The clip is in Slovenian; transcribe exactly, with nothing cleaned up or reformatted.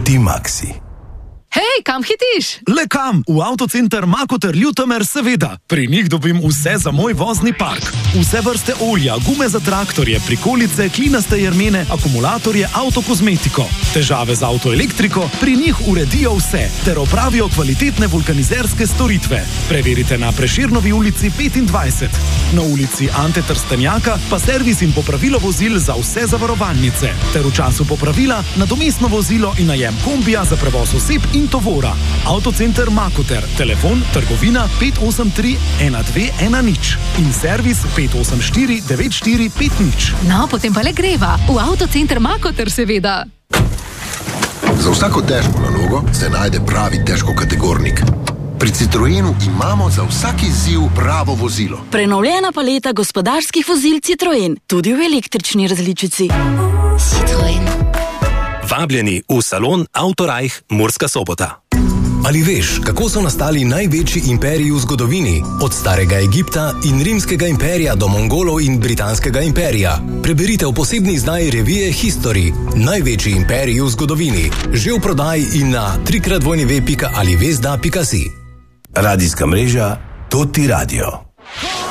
Poti Maxi. Hej, kam hitiš? Le kam? V avtocenter Makoter Ljutomer, seveda. Pri njih dobim vse za moj vozni park. Vse vrste olja, gume za traktorje, prikolice, klinaste jermene, akumulatorje, avtokozmetiko. Težave z avtoelektriko? Pri njih uredijo vse, ter opravijo kvalitetne vulkanizerske storitve. Preverite na Prešernovi ulici petindvajset. Na ulici Ante Trstenjaka pa servis in popravilo vozil za vse zavarovalnice. Ter v času popravila nadomestno vozilo in najem kombija za prevoz oseb in tovora. Avtocenter Makoter, telefon trgovina pet osem tri ena dve ena nič in servis pet osem štiri devet štiri pet nič. No, potem pa le greva. V Avtocenter Makoter, seveda. Za vsako težko nalogo se najde pravi težkokategornik. Pri Citroenu imamo za vsak izziv pravo vozilo. Prenovljena paleta gospodarskih vozil Citroen, tudi v električni različici. Citroen. Vabljeni v salon Autorajh Murska Sobota. Ali veš, kako so nastali največji imperiji v zgodovini? Od starega Egipta in rimskega imperija do Mongolov in britanskega imperija. Preberite v posebni izdaji revije History. Največji imperiji v zgodovini. Že v prodaji in na trikrat dvojni pika alivezda pika si. Radijska mreža Toti Radio.